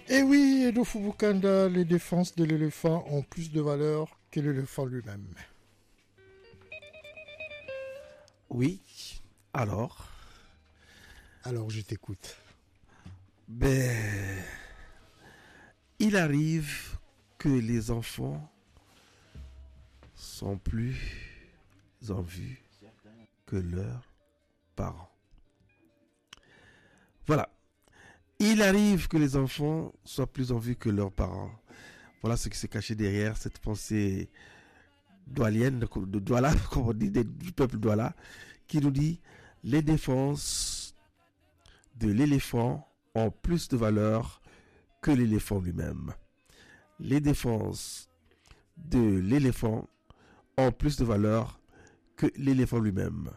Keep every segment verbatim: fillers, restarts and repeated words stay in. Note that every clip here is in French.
Et oui, Edo Fubukanda, les défenses de l'éléphant ont plus de valeur que l'éléphant lui-même. Oui, alors Alors je t'écoute. Ben, il arrive que les enfants sont plus en vue que leurs parents. Voilà. Il arrive que les enfants soient plus en vue que leurs parents. Voilà ce qui s'est caché derrière cette pensée doualienne, de Douala, comme on dit, du peuple Douala, qui nous dit les défenses de l'éléphant ont plus de valeur que l'éléphant lui-même. Les défenses de l'éléphant ont plus de valeur que l'éléphant lui-même.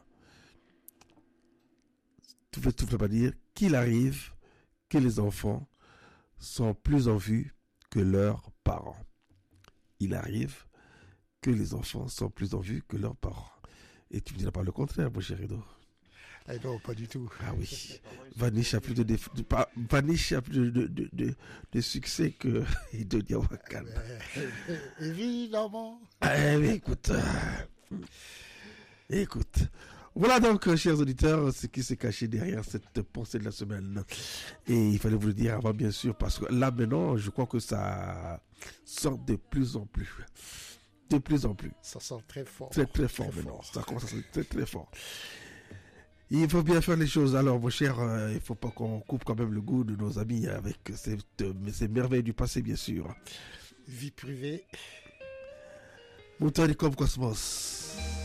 Tout ne veut pas dire qu'il arrive que les enfants sont plus en vue que leurs parents. Il arrive que les enfants sont plus en vue que leurs parents. Et tu me diras pas le contraire, mon cher Edo. Eh non, pas du tout. Ah oui. Vanish a plus de, déf... de... Vanish a plus de, de, de, de, de succès que Edo Diawakan. Évidemment. Eh mais écoute. Euh... Écoute. Voilà donc, chers auditeurs, ce qui s'est caché derrière cette pensée de la semaine. Et il fallait vous le dire avant, bien sûr, parce que là, maintenant, je crois que ça sort de plus en plus. De plus en plus. Ça sent très fort. Très, très fort très maintenant. Fort. Ça commence à sentir très, très fort. Il faut bien faire les choses. Alors, mon cher, euh, il ne faut pas qu'on coupe quand même le goût de nos amis avec ces, euh, ces merveilles du passé, bien sûr. Vie privée. Moutani comme Cosmos.